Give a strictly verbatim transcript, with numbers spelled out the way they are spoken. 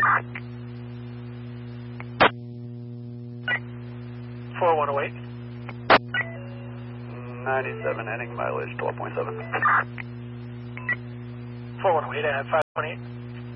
four one oh eight. ninety-seven, heading mileage twelve point seven. four one oh eight, I have five point eight.